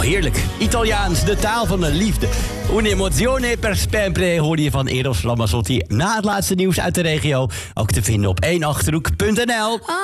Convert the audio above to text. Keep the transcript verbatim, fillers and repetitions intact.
heerlijk. Italiaans, de taal van de liefde. Un'emozione per sempre hoorde je van Eros Ramazzotti na het laatste nieuws uit de regio. Ook te vinden op één achterhoek punt n l.